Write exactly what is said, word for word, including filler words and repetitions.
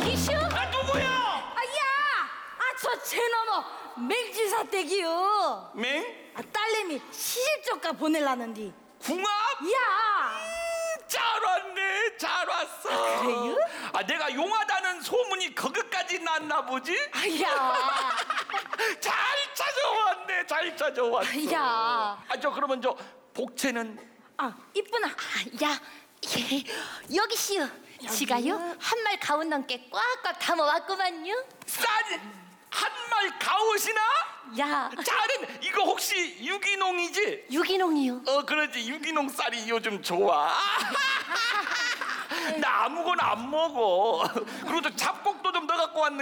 기슈? 아 누구야? 아야! 아 저 제너머 맹지사 댁이요. 맹? 아 딸내미 시집조카 보내려는디. 궁합? 야! 잘 왔네, 잘 왔어. 아, 그래요? 아 내가 용하다는 소문이 거기까지 났나 보지? 아야! 잘 찾아왔네, 잘 찾아왔어. 야! 아저 그러면 저 복채는? 아 이쁘나. 아, 야, 예, 여기 씨요. 지가요 한 말 가운 넘게 꽉꽉 담아왔구만요. 쌀 한 말 가오시나? 야, 쌀은 이거 혹시 유기농이지? 유기농이요. 어 그러지, 유기농 쌀이 요즘 좋아. 나 아무거나 안 먹어. 그리고 또 잡곡도 좀 넣어 갖고 왔는